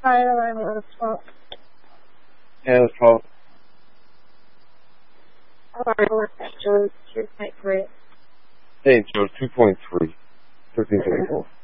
fire alarm was 12. Yeah, it was 12. Alarm was actually 2.3. Hey, Joe, 2.3. 1334.